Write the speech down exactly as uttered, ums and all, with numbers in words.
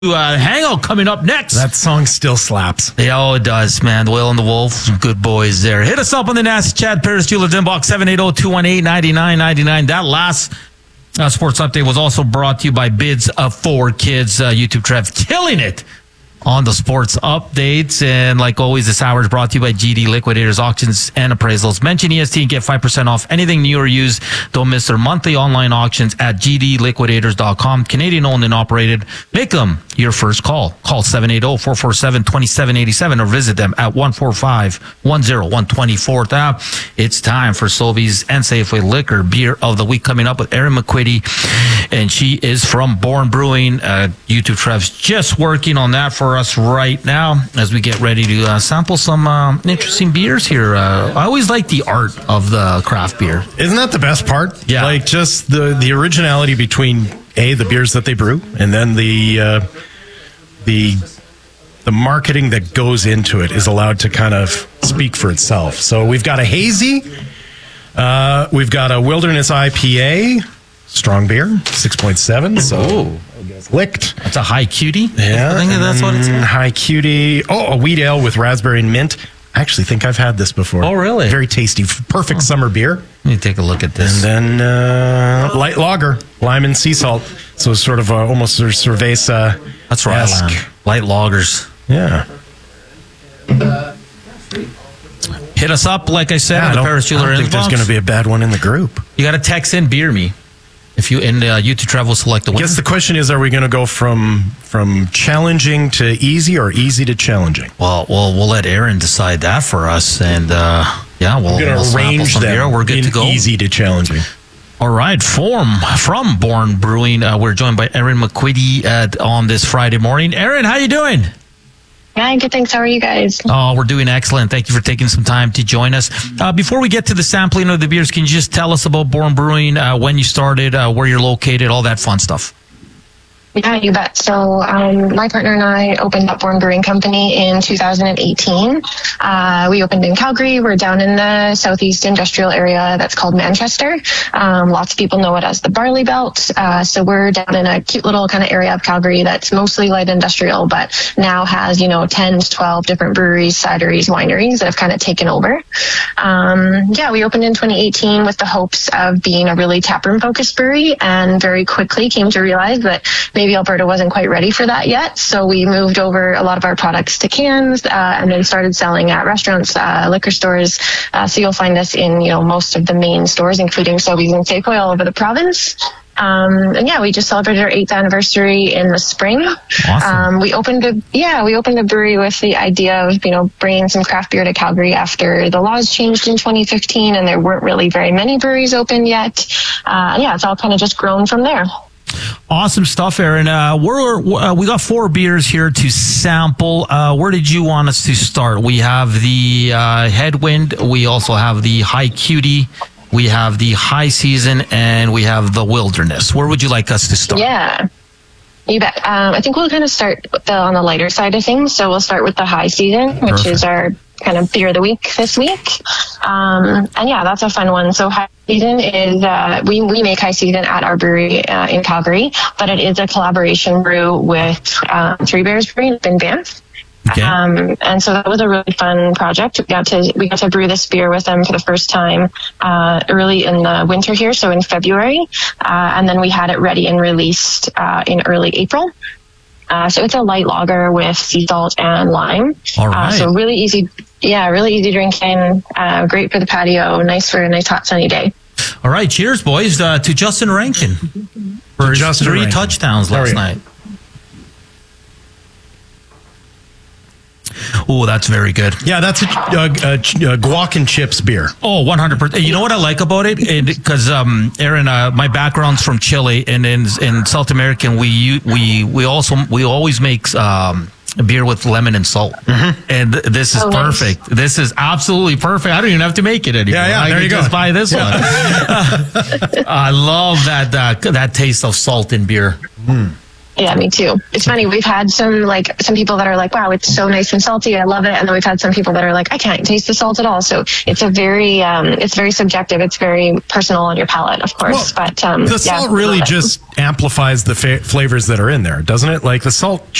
Uh, hangout coming up next. That song still slaps. Yeah, oh, it does, man. The Whale and the Wolf, some good boys there. Hit us up on the Nasty Chad Paris Jewelers inbox, seven eight zero, two one eight, nine nine nine nine. That last uh, sports update was also brought to you by Bids of Four Kids. Uh, YouTube Trev killing it on the sports updates. And like always, this hour is brought to you by G D Liquidators, Auctions, and Appraisals. Mention E S T and get five percent off anything new or used. Don't miss their monthly online auctions at g d liquidators dot com. Canadian owned and operated. Make them your first call. Call seven eight zero, four four seven, two seven eight seven or visit them at one four five, one oh one two four. It's time for Sobeys and Safeway Liquor Beer of the Week coming up with Erin McQuitty. And she is from Born Brewing. Uh, YouTube Trev's just working on that for us right now as we get ready to uh, sample some uh, interesting beers here. Uh, I always like the art of the craft beer. Isn't that the best part? Yeah. Like just the, the originality between A, the beers that they brew, and then the uh, the the marketing that goes into it is allowed to kind of speak for itself. So we've got a hazy, uh, we've got a wilderness I P A, strong beer, six point seven. So Ooh. licked. That's a high cutie. Yeah, I think that's what it's mm, high cutie. Oh, a wheat ale with raspberry and mint. I actually think I've had this before. Oh, really? Very tasty, perfect oh. summer beer. Let me take a look at this. And then uh, light lager, lime and sea salt. So sort of uh, almost a cerveza. That's right, man. Light lagers. Yeah. Hit us up, like I said, Yeah, in the I Paris don't, I Jeweler don't think inbox. there's going to be a bad one in the group. You got to text in Beer Me. If you in uh, YouTube Travel select the I winner. guess the question is, are we going to go from from challenging to easy or easy to challenging? Well, well, we'll let Aaron decide that for us, and uh, yeah, we'll, We're going we'll to sample arrange some them beer. We're good in to go. easy to challenging. All right, form from Born Brewing. Uh, we're joined by Erin McQuitty at, on this Friday morning. Erin, how you doing? Hi, good, thanks. How are you guys? Oh, we're doing excellent. Thank you for taking some time to join us. Uh, before we get to the sampling of the beers, can you just tell us about Born Brewing, uh, when you started, uh, where you're located, all that fun stuff? Yeah, you bet. So um, my partner and I opened up Born Brewing Company in two thousand eighteen. Uh, we opened in Calgary. We're down in the southeast industrial area that's called Manchester. Um, lots of people know it as the Barley Belt. Uh, so we're down in a cute little kind of area of Calgary that's mostly light industrial, but now has, you know, ten to twelve different breweries, cideries, wineries that have kind of taken over. Um, yeah, we opened in twenty eighteen with the hopes of being a really taproom focused brewery, and very quickly came to realize that maybe Alberta wasn't quite ready for that yet. So we moved over a lot of our products to cans, uh, and then started selling at restaurants, uh, liquor stores. Uh, so you'll find us in, you know, most of the main stores, including Sobeys and Safeway all over the province. Um, and yeah, we just celebrated our eighth anniversary in the spring. Awesome. Um, we opened a, yeah, we opened a brewery with the idea of, you know, bringing some craft beer to Calgary after the laws changed in twenty fifteen and there weren't really very many breweries open yet. Uh, yeah, it's all kind of just grown from there. Awesome stuff, Aaron. Uh, we're, uh, we got four beers here to sample. Uh, where did you want us to start? We have the uh, Headwind. We also have the High Cutie. We have the High Season, and we have the Wilderness. Where would you like us to start? Yeah. You bet. Um, I think we'll kind of start with the, on the lighter side of things. So we'll start with the High Season, which Perfect. is our kind of beer of the week this week. Um, and yeah, that's a fun one. So High Season is, uh, we, we make High Season at our brewery uh, in Calgary, but it is a collaboration brew with um, Three Bears Brewing in Banff. Okay. Um, and so that was a really fun project. We got to we got to brew this beer with them for the first time uh, early in the winter here, so in February, uh, and then we had it ready and released uh, in early April. Uh, so it's a light lager with sea salt and lime. All right. Uh, so really easy, yeah, really easy drinking. Uh, great for the patio. Nice for a nice hot sunny day. All right. Cheers, boys, uh, to Justin Rankin for his Justin three Rankin. touchdowns There we last go. night. Oh, that's very good. Yeah, that's a, a, a, a guac and chips beer. Oh, one hundred percent. You know what I like about it? Because, um, Aaron, uh, my background's from Chile, and in, in South American, we u- we we also we always make um, beer with lemon and salt, mm-hmm. and th- this is Oh, nice. perfect. This is absolutely perfect. I don't even have to make it anymore. Yeah, yeah, I there can you just go. buy this one. I love that uh, that taste of salt in beer. Mm. Yeah, me too. It's funny. We've had some like some people that are like, "Wow, it's so nice and salty. I love it." And then we've had some people that are like, "I can't taste the salt at all." So it's a very, um, it's very subjective. It's very personal on your palate, of course. Well, but um, the yeah, salt really just amplifies the fa- flavors that are in there, doesn't it? Like the salt